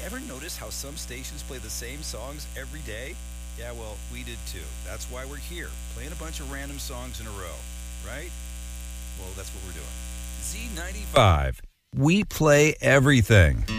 ever notice how some stations play the same songs every day? Yeah, well, we did too. That's why we're here, playing a bunch of random songs in a row, right? Well, that's what we're doing. Z95. We play everything.